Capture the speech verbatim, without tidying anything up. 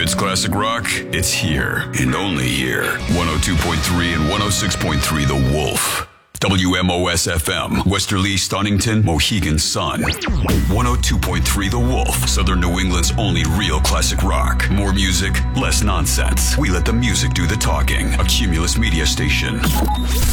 it's classic rock, it's here and only here. one oh two point three and one oh six point three The Wolf. W M O S F M, Westerly, Stonington, Mohegan Sun. one oh two point three The Wolf, Southern New England's only real classic rock. More music, less nonsense. We let the music do the talking. A Cumulus media station.